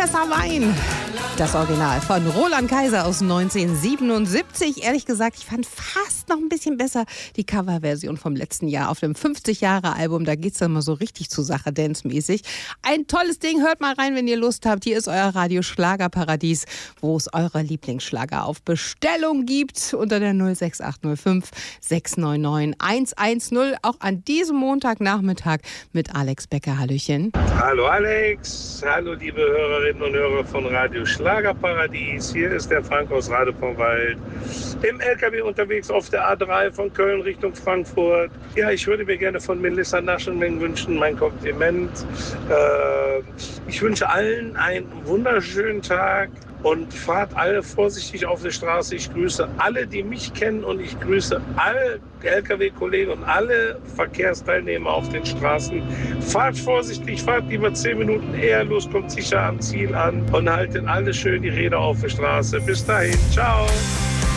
Fässer Wein. Das Original von Roland Kaiser aus 1977. Ehrlich gesagt, ich fand fast noch ein bisschen besser die Coverversion vom letzten Jahr auf dem 50-Jahre-Album. Da geht's dann mal so richtig zur Sache, dance-mäßig. Ein tolles Ding, hört mal rein, wenn ihr Lust habt. Hier ist euer Radio Schlagerparadies, wo es eure Lieblingsschlager auf Bestellung gibt. Unter der 06805 699 110. Auch an diesem Montagnachmittag mit Alex Becker. Hallöchen. Hallo Alex, hallo liebe Hörerinnen und Hörer von Radio Schlagerparadies. Hier ist der Frank aus Radevormwald im LKW unterwegs auf der A3 von Köln Richtung Frankfurt. Ja, ich würde mir gerne von Melissa Naschenweng wünschen, mein Kompliment. Ich wünsche allen einen wunderschönen Tag und fahrt alle vorsichtig auf der Straße. Ich grüße alle, die mich kennen, und ich grüße alle LKW-Kollegen und alle Verkehrsteilnehmer auf den Straßen. Fahrt vorsichtig, fahrt lieber 10 Minuten eher los, kommt sicher am Ziel an und haltet alle schön die Räder auf der Straße. Bis dahin, ciao!